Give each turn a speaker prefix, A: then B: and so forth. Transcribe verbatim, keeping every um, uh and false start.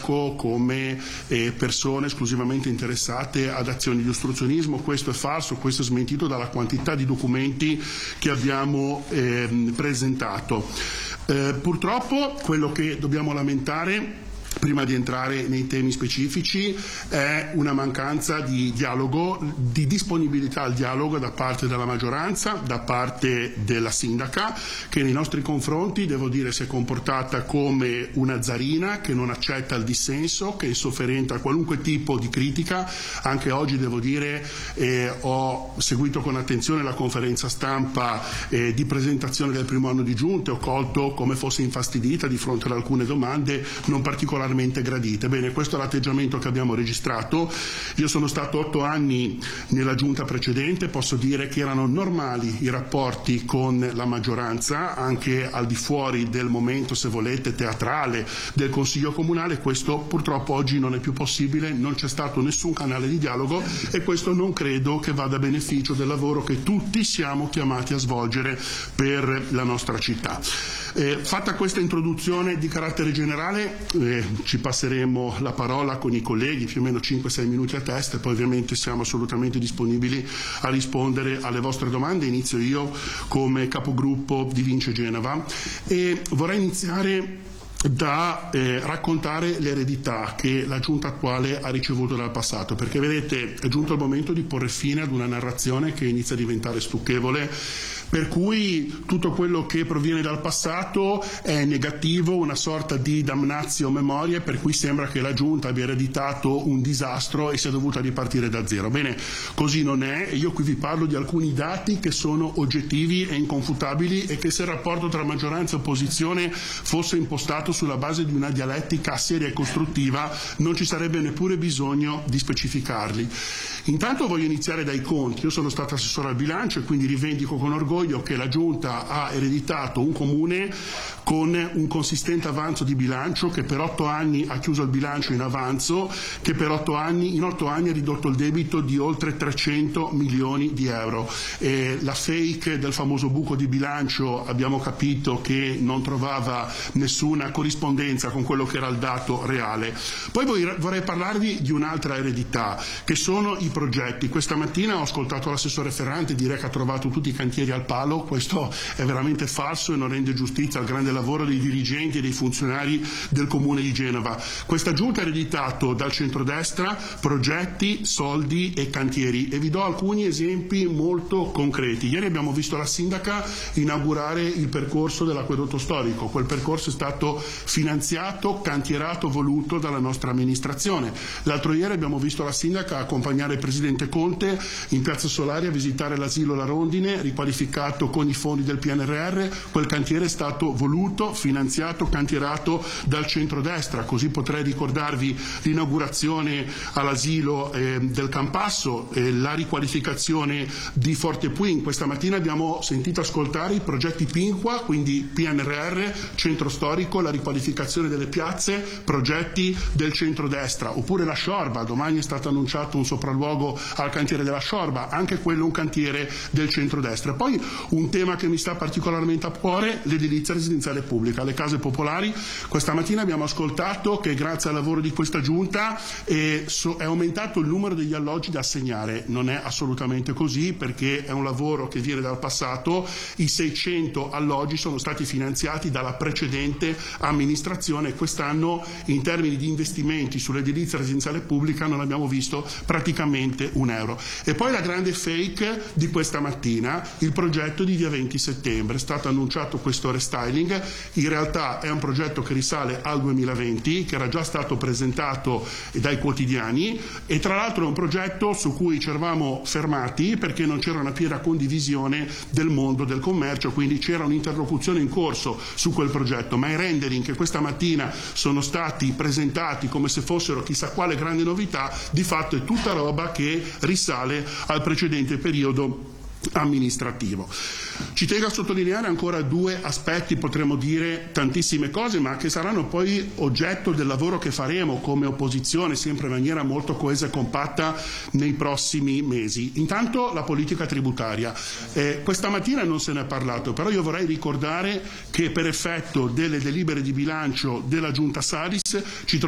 A: sindaco come eh, persone esclusivamente interessate ad azioni di ostruzionismo. Questo è falso, questo è smentito dalla quantità di documenti che abbiamo eh, presentato. Eh, purtroppo quello che dobbiamo lamentare, prima di entrare nei temi specifici, è una mancanza di dialogo, di disponibilità al dialogo da parte della maggioranza, da parte della sindaca, che nei nostri confronti, devo dire, si è comportata come una zarina che non accetta il dissenso, che è insofferente a qualunque tipo di critica. Anche oggi, devo dire, eh, ho seguito con attenzione la conferenza stampa eh, di presentazione del primo anno di giunta e ho colto come fosse infastidita di fronte ad alcune domande non particolarmente gradite. Bene, questo è l'atteggiamento che abbiamo registrato. Io sono stato otto anni nella giunta precedente, posso dire che erano normali i rapporti con la maggioranza, anche al di fuori del momento, se volete, teatrale del Consiglio Comunale. Questo purtroppo oggi non è più possibile, non c'è stato nessun canale di dialogo e questo non credo che vada a beneficio del lavoro che tutti siamo chiamati a svolgere per la nostra città. Eh, fatta questa introduzione di carattere generale, eh, ci passeremo la parola con i colleghi, più o meno cinque sei minuti a testa, e poi ovviamente siamo assolutamente disponibili a rispondere alle vostre domande. Inizio io come capogruppo di Vince Genova e vorrei iniziare da eh, raccontare l'eredità che la giunta attuale ha ricevuto dal passato, perché vedete, è giunto il momento di porre fine ad una narrazione che inizia a diventare stucchevole, per cui tutto quello che proviene dal passato è negativo, una sorta di damnatio memoriae, per cui sembra che la giunta abbia ereditato un disastro e sia dovuta ripartire da zero. Bene, così non è, e io qui vi parlo di alcuni dati che sono oggettivi e inconfutabili e che, se il rapporto tra maggioranza e opposizione fosse impostato sulla base di una dialettica seria e costruttiva, non ci sarebbe neppure bisogno di specificarli. Intanto voglio iniziare dai conti. Io sono stato assessore al bilancio e quindi rivendico con orgoglio che la giunta ha ereditato un comune con un consistente avanzo di bilancio, che per otto anni ha chiuso il bilancio in avanzo, che per otto anni, in otto anni ha ridotto il debito di oltre trecento milioni di euro. E la fake del famoso buco di bilancio abbiamo capito che non trovava nessuna corrispondenza con quello che era il dato reale. Poi vorrei parlarvi di un'altra eredità, che sono i progetti. Questa mattina ho ascoltato l'assessore Ferrante dire che ha trovato tutti i cantieri al palo. Questo è veramente falso e non rende giustizia al grande lavoro dei dirigenti e dei funzionari del Comune di Genova. Questa giunta ha ereditato dal centrodestra progetti, soldi e cantieri, e vi do alcuni esempi molto concreti. Ieri abbiamo visto la sindaca inaugurare il percorso dell'acquedotto storico. Quel percorso è stato finanziato, cantierato, voluto dalla nostra amministrazione. L'altro ieri abbiamo visto la sindaca accompagnare il presidente Conte in Piazza Solari a visitare l'asilo La Rondine, riqualificato con i fondi del P N R R. Quel cantiere è stato voluto, finanziato, cantierato dal centrodestra. Così potrei ricordarvi l'inaugurazione all'asilo eh, del Campasso, eh, la riqualificazione di Forte Puin. Questa mattina abbiamo sentito ascoltare i progetti Pinqua, quindi P N R R, centro storico, la riqualificazione delle piazze, progetti del centrodestra. Oppure la Sciorba, domani è stato annunciato un sopralluogo al cantiere della Sciorba, anche quello un cantiere del centrodestra. Poi un tema che mi sta particolarmente a cuore, l'edilizia residenziale pubblica, le case popolari. Questa mattina abbiamo ascoltato che grazie al lavoro di questa giunta eh, so, è aumentato il numero degli alloggi da assegnare. Non è assolutamente così, perché è un lavoro che viene dal passato. I seicento alloggi sono stati finanziati dalla precedente amministrazione e quest'anno, in termini di investimenti sull'edilizia residenziale pubblica, non abbiamo visto praticamente un euro. E poi la grande fake di questa mattina, il progetto di via venti settembre. È stato annunciato questo restyling, in realtà è un progetto che risale al duemilaventi, che era già stato presentato dai quotidiani, e tra l'altro è un progetto su cui ci eravamo fermati perché non c'era una piena condivisione del mondo del commercio, quindi c'era un'interlocuzione in corso su quel progetto, ma i rendering che questa mattina sono stati presentati come se fossero chissà quale grande novità, di fatto è tutta roba che risale al precedente periodo amministrativo. Ci tengo a sottolineare ancora due aspetti, potremmo dire tantissime cose, ma che saranno poi oggetto del lavoro che faremo come opposizione, sempre in maniera molto coesa e compatta, nei prossimi mesi. Intanto la politica tributaria. Eh, questa mattina non se ne è parlato, però io vorrei ricordare che per effetto delle delibere di bilancio della Giunta Salis ci